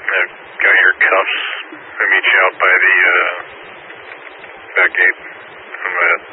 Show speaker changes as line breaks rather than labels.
I've got your cuffs. I meet you out by the back gate. I'm at